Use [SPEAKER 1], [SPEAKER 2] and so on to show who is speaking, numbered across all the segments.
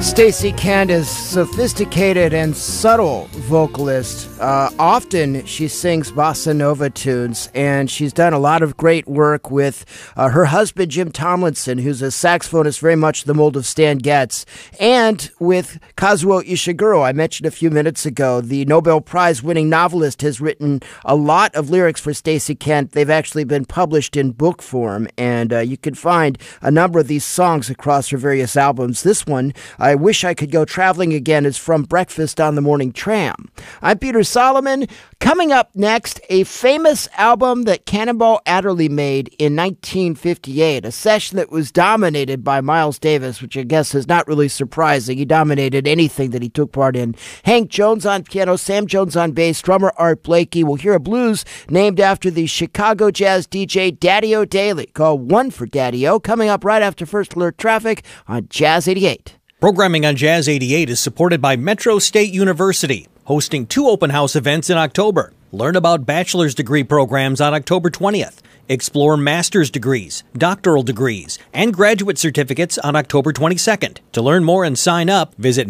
[SPEAKER 1] Stacey Kent is sophisticated and subtle vocalist. Often she sings bossa nova tunes, and she's done a lot of great work with her husband, Jim Tomlinson, who's a saxophonist very much the mold of Stan Getz, and with Kazuo Ishiguro. I mentioned a few minutes ago, the Nobel Prize-winning novelist has written a lot of lyrics for Stacey Kent. They've actually been published in book form, and you can find a number of these songs across her various albums. This one, I Wish I Could Go Traveling Again, is from Breakfast on the Morning Tram. I'm Peter Solomon. Coming up next, a famous album that Cannonball Adderley made in 1958, a session that was dominated by Miles Davis, which I guess is not really surprising. He dominated anything that he took part in. Hank Jones on piano, Sam Jones on bass, drummer Art Blakey. We'll hear a blues named after the Chicago jazz DJ Daddy-O Daily, called One for Daddy-O, coming up right after First Alert Traffic on Jazz 88.
[SPEAKER 2] Programming on Jazz 88 is supported by Metro State University, hosting 2 open house events in October. Learn about bachelor's degree programs on October 20th. Explore master's degrees, doctoral degrees, and graduate certificates on October 22nd. To learn more and sign up, visit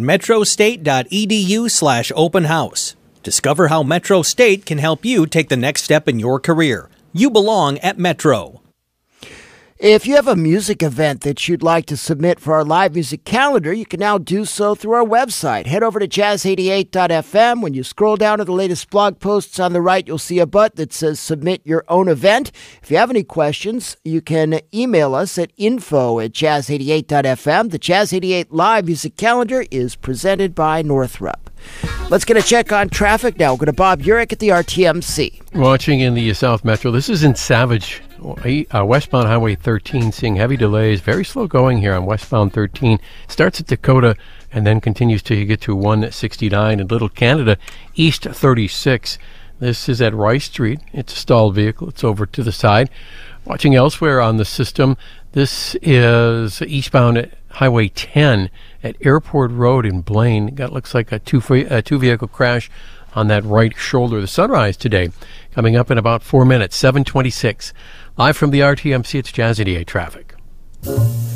[SPEAKER 2] metrostate.edu/open house. Discover how Metro State can help you take the next step in your career. You belong at Metro.
[SPEAKER 1] If you have a music event that you'd like to submit for our live music calendar, you can now do so through our website. Head over to jazz88.fm. When you scroll down to the latest blog posts on the right, you'll see a button that says Submit Your Own Event. If you have any questions, you can email us at info@jazz88.fm. The Jazz 88 live music calendar is presented by Northrop. Let's get a check on traffic now. We'll go to Bob Urich at the RTMC.
[SPEAKER 3] Watching in the South Metro, this is in Savage, westbound Highway 13, seeing heavy delays. Very slow going here on westbound 13. Starts at Dakota and then continues till you get to 169 in Little Canada, East 36. This is at Rice Street. It's a stalled vehicle. It's over to the side. Watching elsewhere on the system, this is eastbound at Highway 10 at Airport Road in Blaine. Looks like a two-vehicle crash on that right shoulder. The sunrise today coming up in about 4 minutes, 7:26. Live from the RTMC, it's Jazz 88 traffic.